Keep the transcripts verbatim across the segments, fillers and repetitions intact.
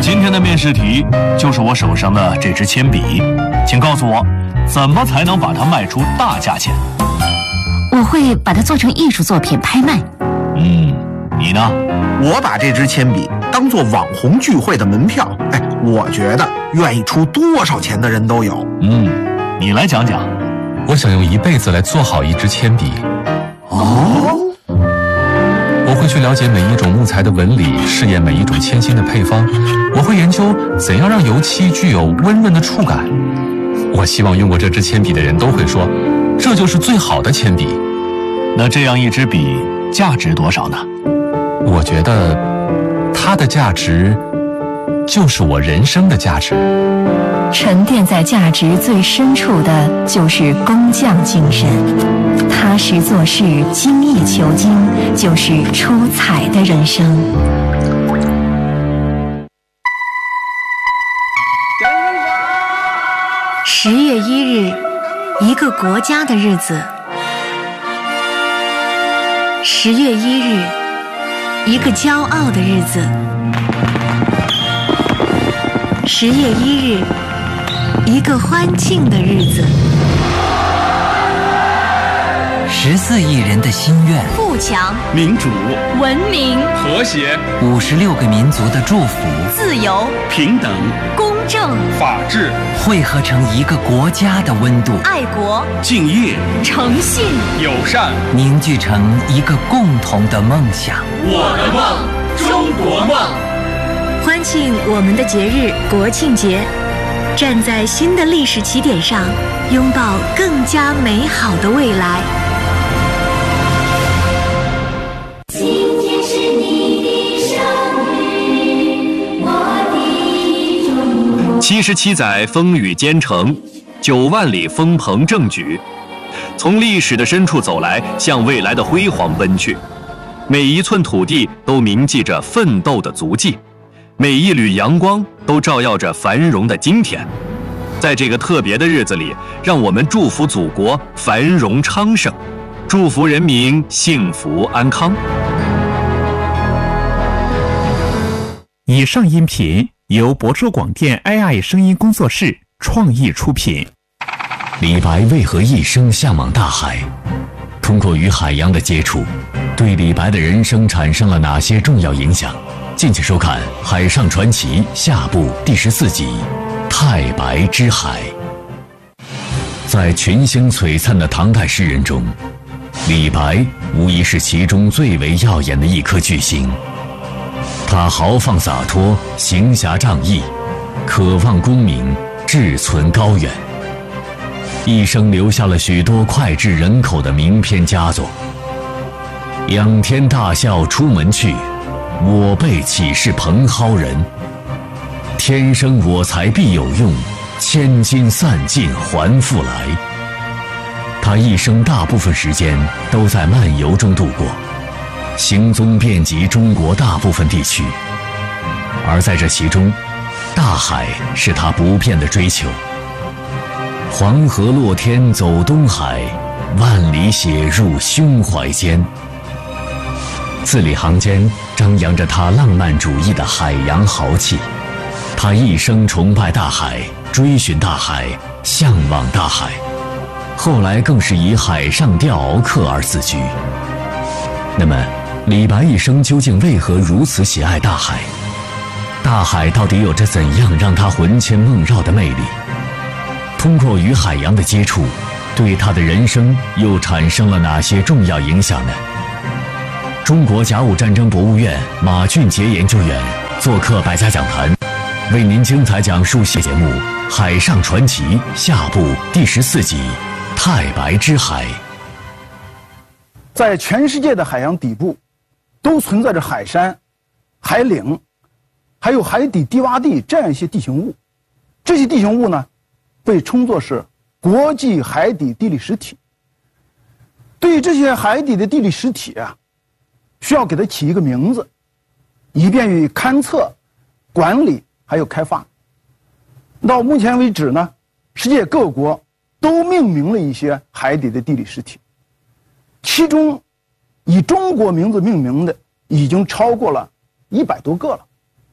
今天的面试题就是我手上的这支铅笔，请告诉我，怎么才能把它卖出大价钱？ 我会把它做成艺术作品拍卖。 嗯，你呢？ 我把这支铅笔当做网红聚会的门票。哎，我觉得愿意出多少钱的人都有。 嗯，你来讲讲。 我想用一辈子来做好一支铅笔。 哦。 我会去了解每一种木材的纹理，试验每一种铅芯的配方。我会研究怎样让油漆具有温润的触感。我希望用过这支铅笔的人都会说，这就是最好的铅笔。 那这样一支笔价值多少呢？ 我觉得它的价值就是我人生的价值。 沉淀在价值最深处的就是工匠精神，踏实做事，精益求精，就是出彩的人生。十月一日，一个国家的日子。十月一日，一个骄傲的日子。十月一日，一个欢庆的日子。 十四亿人的心愿， 富强、 民主、 文明、 和谐， 五十六个民族的祝福， 自由、 平等、 公正、 法治， 汇合成一个国家的温度， 爱国、 敬业、 诚信、 友善， 凝聚成一个共同的梦想。 我的梦，中国梦。 欢庆我们的节日国庆节，站在新的历史起点上，拥抱更加美好的未来。 今天是你的生日，我的中国。 七十七载风雨兼程，九万里风鹏正举，从历史的深处走来，向未来的辉煌奔去。每一寸土地都铭记着奋斗的足迹，每一缕阳光都照耀着繁荣的今天。在这个特别的日子里，让我们祝福祖国繁荣昌盛，祝福人民幸福安康。 以上音频由博州广电 A I 声音工作室创意出品。 李白为何一生向往大海？通过与海洋的接触，对李白的人生产生了哪些重要影响？敬请收看《海上传奇》下部第十四集《太白之海》。在群星璀璨的唐代诗人中，李白无疑是其中最为耀眼的一颗巨星。他豪放洒脱，行侠仗义，渴望功名，志存高远，一生留下了许多脍炙人口的名篇佳作。仰天大笑出门去，我辈岂是蓬蒿人？天生我材必有用，千金散尽还复来。他一生大部分时间都在漫游中度过，行踪遍及中国大部分地区，而在这其中，大海是他不变的追求。黄河落天走东海，万里写入胸怀间。字里行间张扬着他浪漫主义的海洋豪气。他一生崇拜大海，追寻大海，向往大海，后来更是以海上钓鳌客而自居。那么李白一生究竟为何如此喜爱大海？大海到底有着怎样让他魂牵梦绕的魅力？通过与海洋的接触，对他的人生又产生了哪些重要影响呢？中国甲午战争博物院马俊杰研究员做客百家讲坛，为您精彩讲述系节目《海上传奇》下部第十四集《太白之海》。 在全世界的海洋底部，都存在着海山、海岭，还有海底低洼地这样一些地形物。这些地形物呢，被称作是国际海底地理实体。对于这些海底的地理实体啊，需要给它起一个名字，以便于勘测、管理还有开发。到目前为止呢，世界各国都命名了一些海底的地理实体，其中以中国名字命名的已经超过了一百多个了。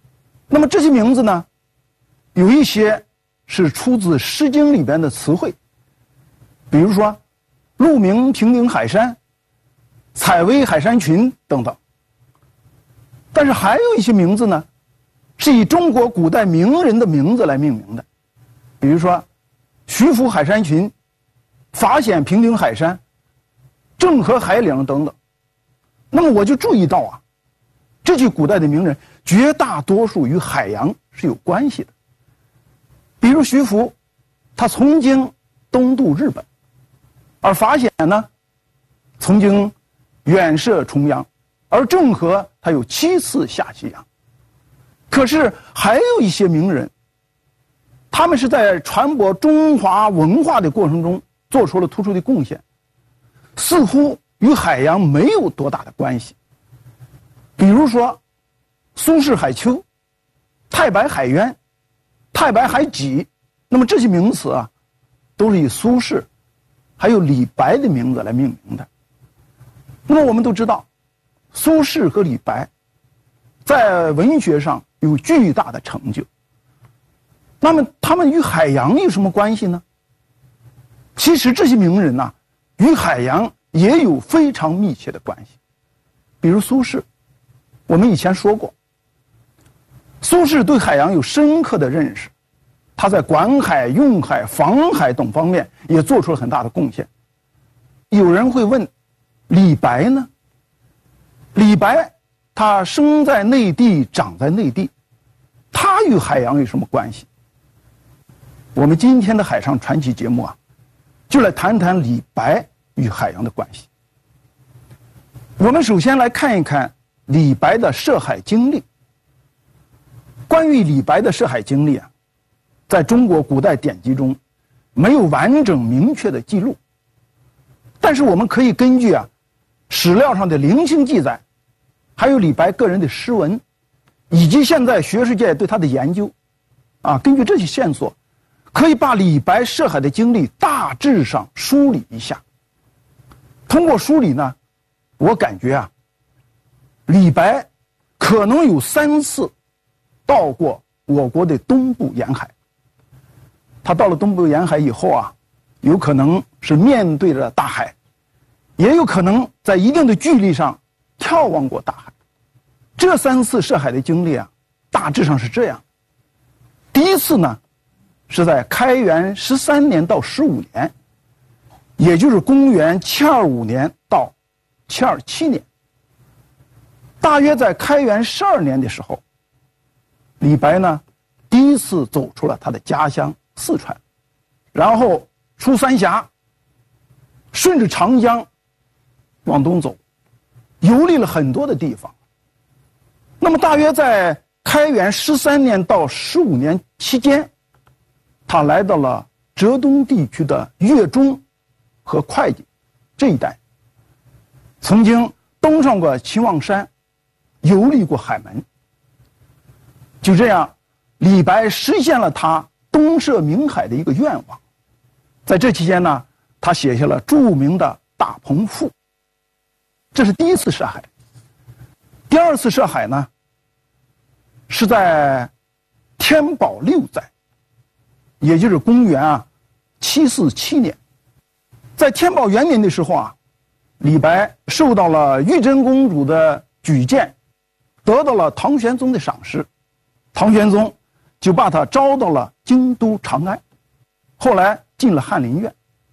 那么这些名字呢，有一些是出自《诗经》里边的词汇，比如说鹿鸣平顶海山、采薇海山群等等。但是还有一些名字呢，是以中国古代名人的名字来命名的，比如说徐福海山群、法显平顶海山、郑和海岭等等。那么我就注意到啊，这些古代的名人绝大多数与海洋是有关系的。比如徐福，他曾经东渡日本，而法显呢，曾经远涉重洋，而郑和他有七次下西洋。可是还有一些名人，他们是在传播中华文化的过程中做出了突出的贡献，似乎与海洋没有多大的关系。比如说苏轼海丘、太白海渊、太白海己，那么这些名词啊，都是以苏轼还有李白的名字来命名的。那么我们都知道，苏轼和李白在文学上有巨大的成就。那么他们与海洋有什么关系呢？其实这些名人呐，与海洋也有非常密切的关系。比如苏轼，我们以前说过，苏轼对海洋有深刻的认识，他在管海、用海、防海等方面也做出了很大的贡献。有人会问，李白呢？李白他生在内地，长在内地，他与海洋有什么关系？我们今天的海上传奇节目啊，就来谈谈李白与海洋的关系。我们首先来看一看李白的涉海经历。关于李白的涉海经历啊，在中国古代典籍中没有完整明确的记录，但是我们可以根据啊史料上的零星记载，还有李白个人的诗文，以及现在学术界对他的研究，啊，根据这些线索，可以把李白涉海的经历大致上梳理一下。通过梳理呢，我感觉啊，李白可能有三次到过我国的东部沿海。他到了东部沿海以后啊，有可能是面对着大海，也有可能在一定的距离上眺望过大海。这三次涉海的经历啊，大致上是这样。第一次呢，是在开元十三年到十五年，也就是公元七二五年到七二七年。大约在开元十二年的时候，李白呢第一次走出了他的家乡四川，然后出三峡，顺着长江往东走，游历了很多的地方。那么大约在开元十三年到十五年期间，他来到了浙东地区的粤中和会稽这一带，曾经登上过秦望山，游历过海门。就这样，李白实现了他东涉明海的一个愿望。在这期间呢，他写下了著名的《大鹏赋》。这是第一次涉海。第二次涉海呢，是在天宝六载，也就是公元啊七四七年。在天宝元年的时候啊，李白受到了玉真公主的举荐，得到了唐玄宗的赏识，唐玄宗就把他招到了京都长安，后来进了翰林院。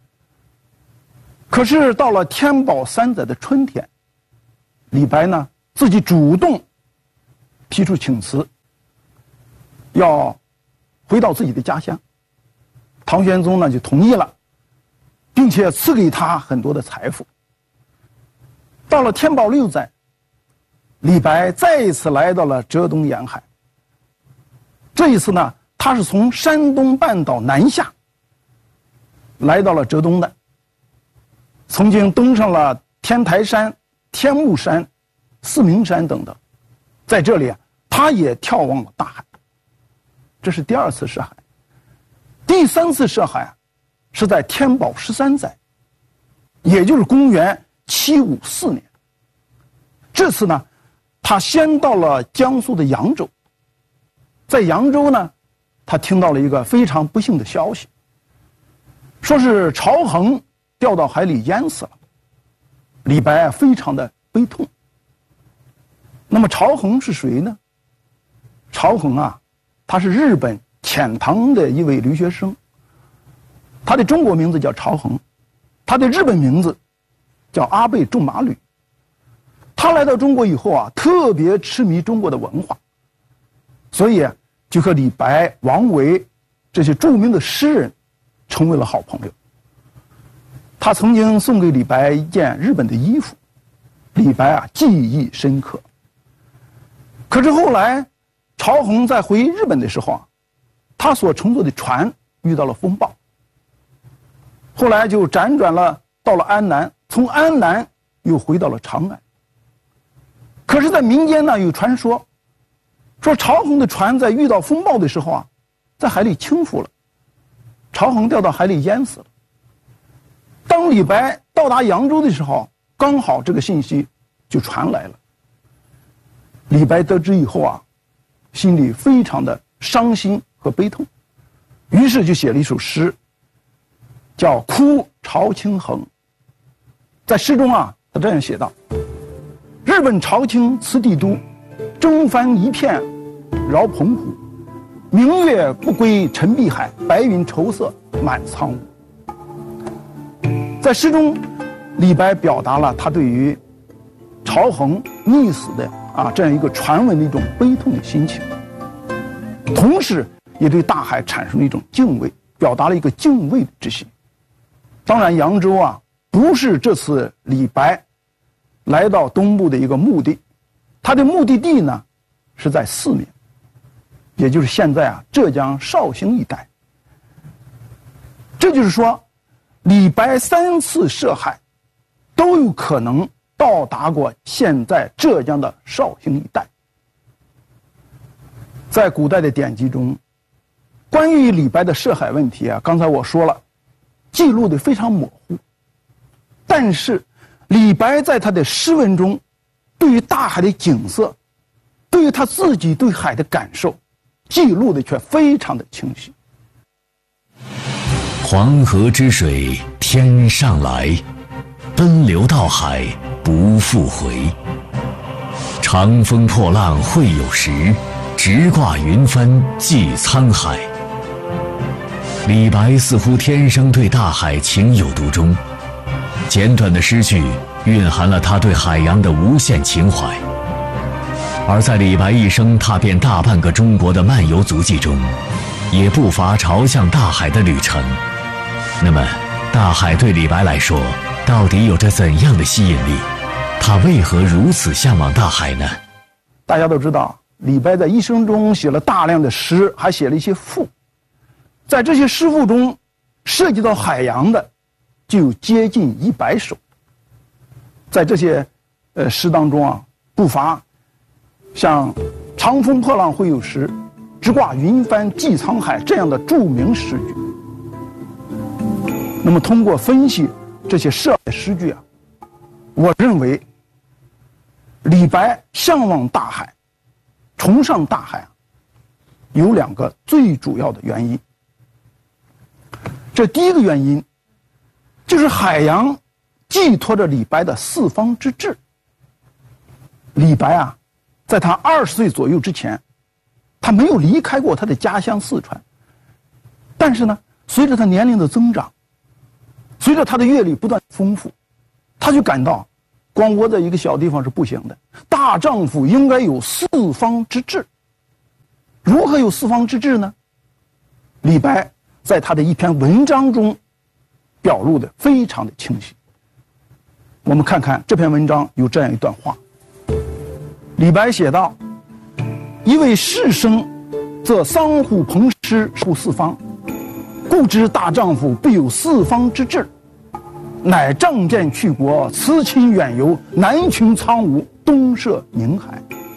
可是到了天宝三载的春天，李白呢自己主动提出请辞，要回到自己的家乡。唐玄宗呢就同意了，并且赐给他很多的财富。到了天宝六载，李白再一次来到了浙东沿海。这一次呢，他是从山东半岛南下，来到了浙东的，曾经登上了天台山、天目山、四明山等等，在这里啊，他也眺望了大海。这是第二次涉海。第三次涉海啊，是在天宝十三载，也就是公元七五四年。这次呢，他先到了江苏的扬州， 在扬州呢，他听到了一个非常不幸的消息，说是曹衡掉到海里淹死了。李白啊，非常的悲痛。那么曹衡是谁呢？曹衡啊，他是日本遣唐的一位留学生，他的中国名字叫曹衡，他的日本名字叫阿倍仲麻吕。他来到中国以后啊，特别痴迷中国的文化，所以啊，就和李白、王维这些著名的诗人成为了好朋友。他曾经送给李白一件日本的衣服，李白啊记忆深刻。可是后来，曹衡在回日本的时候啊，他所乘坐的船遇到了风暴，后来就辗转了到了安南，从安南又回到了长安。可是，在民间呢有传说，说曹衡的船在遇到风暴的时候啊，在海里倾覆了，曹衡掉到海里淹死了。当李白到达扬州的时候，刚好这个信息就传来了。李白得知以后啊，心里非常的伤心和悲痛，于是就写了一首诗，叫《哭曹清衡》。在诗中啊，他这样写道：日本朝廷此帝都，征帆一片绕澎湖，明月不归沉碧海，白云愁色满苍梧。在诗中，李白表达了他对于曹衡溺死的啊这样一个传闻的一种悲痛的心情，同时也对大海产生了一种敬畏，表达了一个敬畏之心。当然，扬州啊不是这次李白来到东部的一个目的，他的目的地呢是在四面，也就是现在啊浙江绍兴一带。这就是说，李白三次涉海，都有可能到达过现在浙江的绍兴一带。在古代的典籍中，关于李白的涉海问题啊，刚才我说了，记录的非常模糊。但是，李白在他的诗文中，对于大海的景色，对于他自己对海的感受，记录的却非常的清晰。 黄河之水天上来，奔流到海不复回。长风破浪会有时，直挂云帆济沧海。李白似乎天生对大海情有独钟，简短的诗句蕴含了他对海洋的无限情怀。而在李白一生踏遍大半个中国的漫游足迹中，也不乏朝向大海的旅程。那么，大海对李白来说，到底有着怎样的吸引力？他为何如此向往大海呢？ 大家都知道，李白在一生中写了大量的诗，还写了一些赋。在这些诗赋中，涉及到海洋的就有接近一百首。在这些呃诗当中啊，不乏像“长风破浪会有时，直挂云帆济沧海”这样的著名诗句。那么，通过分析这些涉海诗句啊，我认为李白向往大海、崇尚大海啊，有两个最主要的原因。这第一个原因，就是海洋寄托着李白的四方之志。李白啊，在他二十岁左右之前，他没有离开过他的家乡四川。但是呢，随着他年龄的增长，随着他的阅历不断丰富，他就感到，光窝在一个小地方是不行的，大丈夫应该有四方之志。如何有四方之志呢？李白在他的一篇文章中表露的非常的清晰。我们看看这篇文章有这样一段话。李白写道：一位士生，则桑户朋师护四方，故知大丈夫必有四方之志，乃仗剑去国，辞亲远游，南穷苍梧，东涉宁海。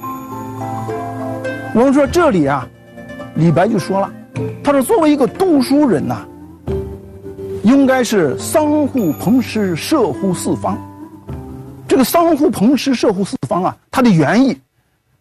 我们说这里啊，李白就说了，他说作为一个读书人呐、啊，应该是桑户朋师，摄乎四方。这个桑户朋师，摄乎四方啊，它的原意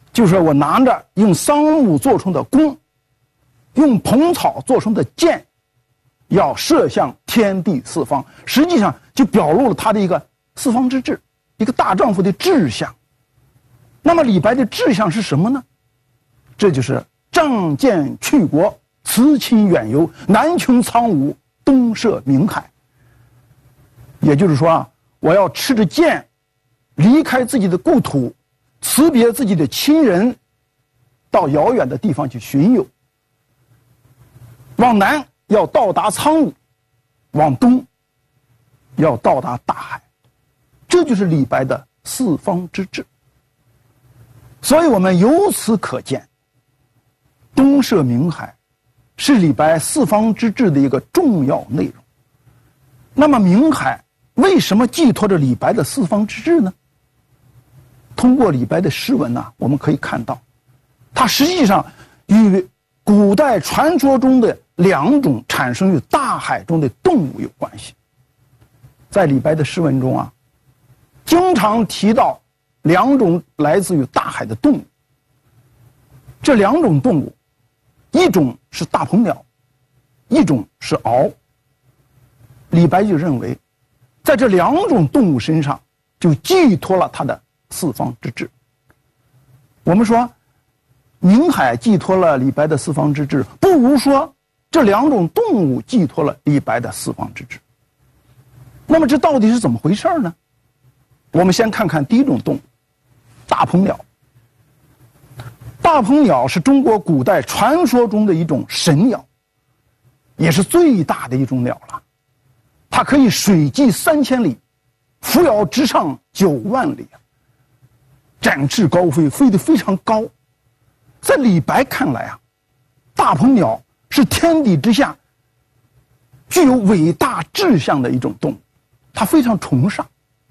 就是我拿着用桑木做成的弓，用蓬草做成的箭，要射向天地四方，实际上就表露了他的一个四方之志，一个大丈夫的志向。那么李白的志向是什么呢？这就是仗剑去国，辞亲远游，南穷苍梧，东涉冥海。也就是说啊，我要持着剑，离开自己的故土，辞别自己的亲人，到遥远的地方去巡游。往南要到达苍梧，往东要到达大海，这就是李白的四方之志。所以我们由此可见，东涉冥海是李白四方之志的一个重要内容。那么冥海为什么寄托着李白的四方之志呢？通过李白的诗文呢、啊，我们可以看到，它实际上与古代传说中的两种产生于大海中的动物有关系。在李白的诗文中啊，经常提到两种来自于大海的动物。这两种动物，一种是大鹏鸟，一种是鳌。李白就认为，在这两种动物身上就寄托了他的四方之志。我们说冥海寄托了李白的四方之志，不如说这两种动物寄托了李白的四方之志。那么这到底是怎么回事呢？我们先看看第一种动物，大鹏鸟。大鹏鸟是中国古代传说中的一种神鸟，也是最大的一种鸟了。它可以水击三千里，扶摇直上九万里，展翅高飞，飞得非常高。在李白看来啊，大鹏鸟是天底之下具有伟大志向的一种动物，他非常崇尚。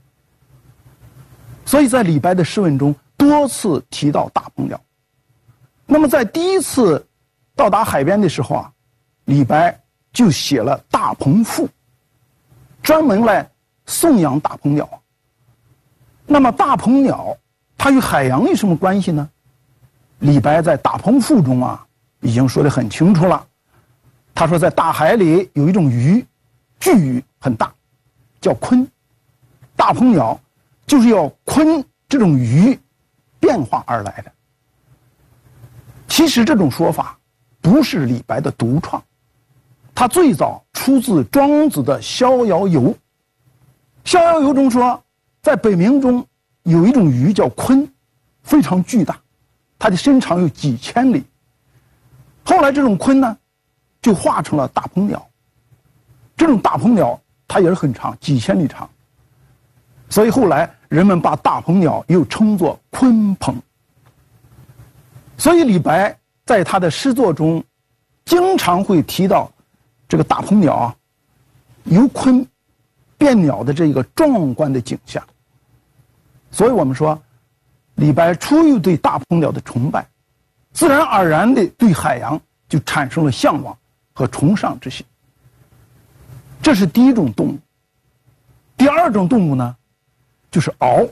所以在李白的诗文中多次提到大鹏鸟。那么在第一次到达海边的时候啊，李白就写了《大鹏赋》，专门来颂扬大鹏鸟。那么大鹏鸟它与海洋有什么关系呢？李白在《大鹏赋》中啊已经说得很清楚了。他说在大海里有一种鱼，巨鱼很大，叫鲲。大鹏鸟就是要鲲这种鱼变化而来的。其实这种说法不是李白的独创，它最早出自庄子的《逍遥游》。《逍遥游》中说，在北冥中有一种鱼叫鲲，非常巨大，它的身长有几千里。后来这种鲲呢，就化成了大鹏鸟。这种大鹏鸟它也是很长，几千里长，所以后来人们把大鹏鸟又称作鲲鹏。所以李白在他的诗作中经常会提到这个大鹏鸟啊由鲲变鸟的这个壮观的景象。所以我们说李白出于对大鹏鸟的崇拜，自然而然的对海洋就产生了向往和崇尚之心。这是第一种动物。第二种动物呢，就是鳌。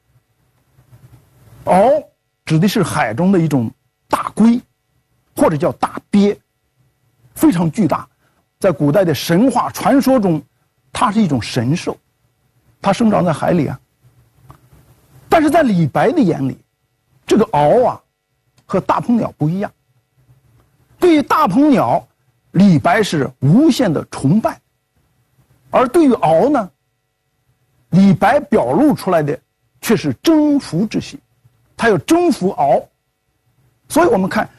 鳌指的是海中的一种大龟，或者叫大鳖，非常巨大。在古代的神话传说中，它是一种神兽，它生长在海里啊。但是在李白的眼里，这个鳌啊和大鹏鸟不一样。对于大鹏鸟，李白是无限的崇拜，而对于鳌呢，李白表露出来的却是征服之心，他要征服鳌。所以我们看